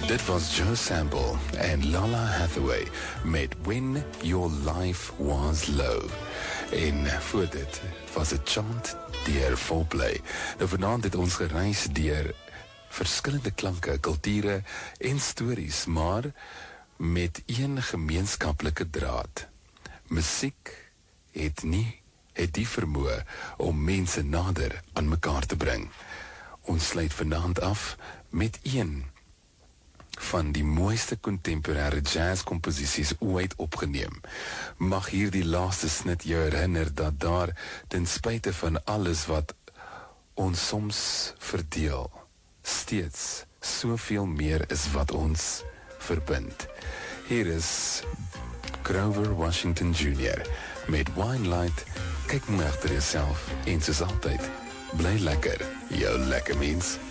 Dit was Joe Sample en Lala Hathaway met When Your Life Was Low. En voor dit was het chant deur Foreplay. Nou vanaand het ons gereis deur verskillende klanke, kulture en stories, maar met een gemeenskaplike draad. Musiek het die vermoë om mense nader aan mekaar te bring. Ons sluit vanaand af met een van die mooiste contemporêre jazzkomposisies ooit opgeneem. Mag hierdie laaste snit jou herinner dat daar, ten spyte van alles wat ons soms verdeel, steeds soveel meer is wat ons verbind. Hier is Grover Washington Jr. met Wine Light. Kyk mooi agter jouself en soos altyd, bly lekker, jou lekker mens.